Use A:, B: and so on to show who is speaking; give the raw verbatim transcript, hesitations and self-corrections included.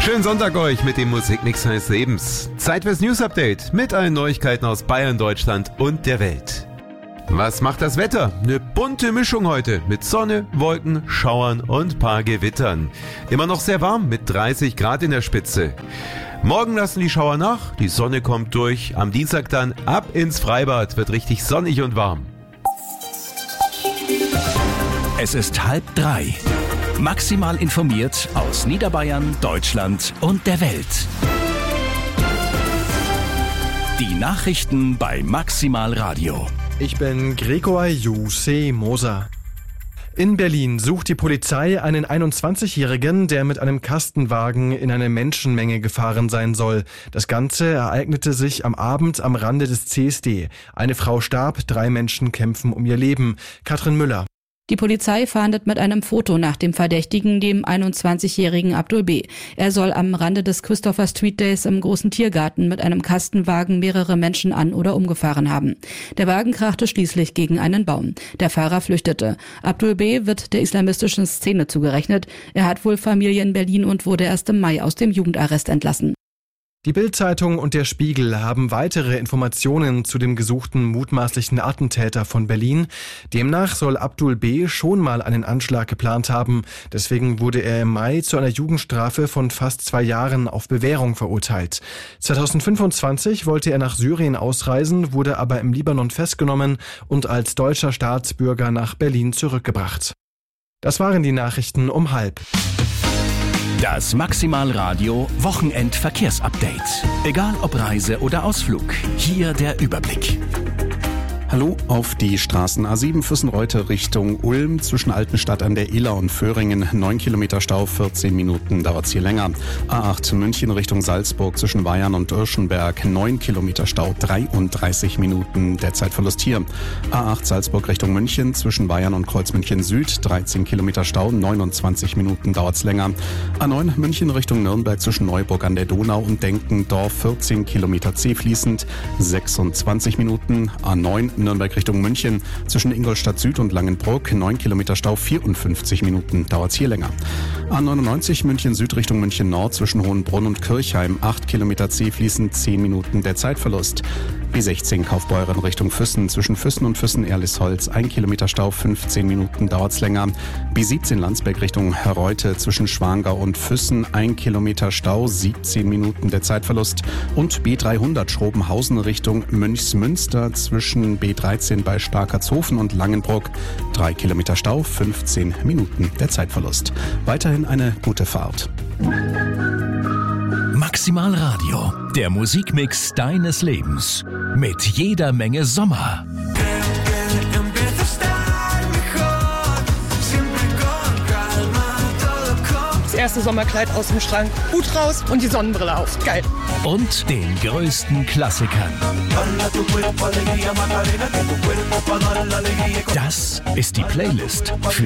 A: Schönen Sonntag euch mit dem Musikmix meines Lebens. Zeit fürs News Update mit allen Neuigkeiten aus Bayern, Deutschland und der Welt. Was macht das Wetter? Eine bunte Mischung heute mit Sonne, Wolken, Schauern und paar Gewittern. Immer noch sehr warm mit dreißig Grad in der Spitze. Morgen lassen die Schauer nach, die Sonne kommt durch. Am Dienstag dann ab ins Freibad, wird richtig sonnig und warm.
B: Es ist halb drei. Maximal informiert aus Niederbayern, Deutschland und der Welt. Die Nachrichten bei Maximal Radio.
C: Ich bin Gregor Juse Moser. In Berlin sucht die Polizei einen einundzwanzigjährigen, der mit einem Kastenwagen in eine Menschenmenge gefahren sein soll. Das Ganze ereignete sich am Abend am Rande des C S D. Eine Frau starb, drei Menschen kämpfen um ihr Leben. Katrin Müller.
D: Die Polizei fahndet mit einem Foto nach dem Verdächtigen, dem einundzwanzigjährigen Abdul B. Er soll am Rande des Christopher Street Days im großen Tiergarten mit einem Kastenwagen mehrere Menschen an- oder umgefahren haben. Der Wagen krachte schließlich gegen einen Baum. Der Fahrer flüchtete. Abdul B. wird der islamistischen Szene zugerechnet. Er hat wohl Familie in Berlin und wurde erst im Mai aus dem Jugendarrest entlassen.
C: Die Bild-Zeitung und der Spiegel haben weitere Informationen zu dem gesuchten mutmaßlichen Attentäter von Berlin. Demnach soll Abdul B. schon mal einen Anschlag geplant haben. Deswegen wurde er im Mai zu einer Jugendstrafe von fast zwei Jahren auf Bewährung verurteilt. zweitausendfünfundzwanzig wollte er nach Syrien ausreisen, wurde aber im Libanon festgenommen und als deutscher Staatsbürger nach Berlin zurückgebracht. Das waren die Nachrichten um halb.
B: Das Maximal Radio Wochenend-Verkehrsupdate. Egal ob Reise oder Ausflug, hier der Überblick.
E: Hallo auf die Straßen A sieben Füssenreute Richtung Ulm zwischen Altenstadt an der Iller und Föhringen. neun Kilometer Stau, vierzehn Minuten dauert's hier länger. A acht München Richtung Salzburg zwischen Bayern und Irschenberg. neun Kilometer Stau, dreiunddreißig Minuten der Zeitverlust hier. A acht Salzburg Richtung München zwischen Bayern und Kreuzmünchen Süd. dreizehn Kilometer Stau, neunundzwanzig Minuten dauert's länger. A neun München Richtung Nürnberg zwischen Neuburg an der Donau und Denkendorf. vierzehn Kilometer zäh fließend, sechsundzwanzig Minuten. A neun Nürnberg Richtung München zwischen Ingolstadt Süd und Langenbruck, neun Kilometer Stau, vierundfünfzig Minuten, dauert's hier länger. A neunundneunzig München Süd Richtung München Nord zwischen Hohenbrunn und Kirchheim, acht Kilometer zäh fließend, zehn Minuten der Zeitverlust. B sechzehn Kaufbeuren Richtung Füssen zwischen Füssen und Füssen-Erlisholz, ein Kilometer Stau, fünfzehn Minuten, dauert's länger. B siebzehn Landsberg Richtung Herreute zwischen Schwangau und Füssen, ein Kilometer Stau, siebzehn Minuten der Zeitverlust. Und B dreihundert Schrobenhausen Richtung Münchsmünster zwischen B dreizehn bei Starkertshofen und Langenbruck, drei Kilometer Stau, fünfzehn Minuten der Zeitverlust. Weiterhin eine gute Fahrt.
B: Maximal Radio, der Musikmix deines Lebens. Mit jeder Menge Sommer.
F: Das erste Sommerkleid aus dem Schrank, Hut raus und die Sonnenbrille auf. Geil.
B: Und den größten Klassikern. Das ist die Playlist für